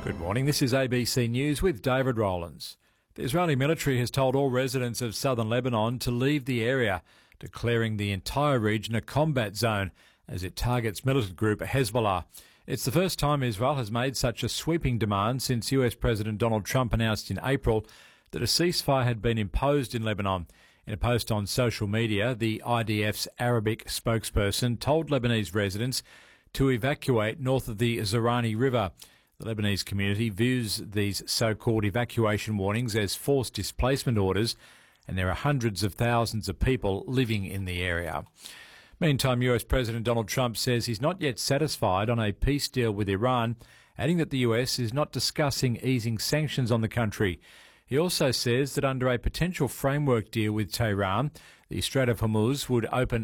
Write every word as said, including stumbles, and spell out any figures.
Good morning, this is A B C News with David Rowlands. The Israeli military has told all residents of southern Lebanon to leave the area, declaring the entire region a combat zone as it targets militant group Hezbollah. It's the first time Israel has made such a sweeping demand since U S President Donald Trump announced in April that a ceasefire had been imposed in Lebanon. In a post on social media, the I D F's Arabic spokesperson told Lebanese residents to evacuate north of the Zarani River. The Lebanese community views these so-called evacuation warnings as forced displacement orders, and there are hundreds of thousands of people living in the area. Meantime, U S President Donald Trump says he's not yet satisfied on a peace deal with Iran, adding that the U S is not discussing easing sanctions on the country. He also says that under a potential framework deal with Tehran, the Strait of Hormuz would open